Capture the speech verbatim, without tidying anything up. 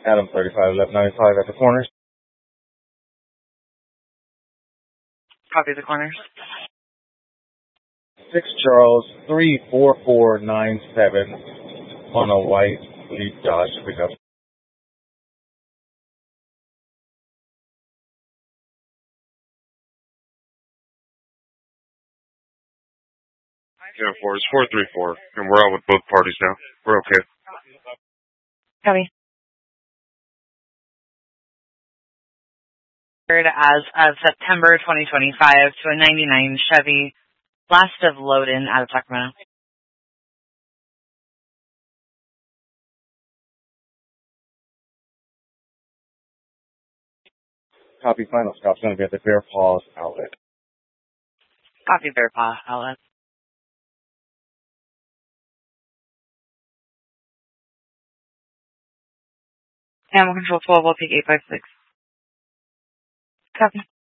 Adam thirty-five eleven ninety-five at the corners. Copy the corners. six Charles three four four nine seven on a white Leaf Dodge pickup. Yeah, four. It's four three four, and we're out with both parties now. We're okay. Copy. As of September twenty twenty-five to a ninety-nine Chevy, last of load-in out of Sacramento. Copy. Final stop's going to be at the Bear Paws outlet. Copy. Bear Paw outlet. Animal control twelve, I'll take eight five six. Copy.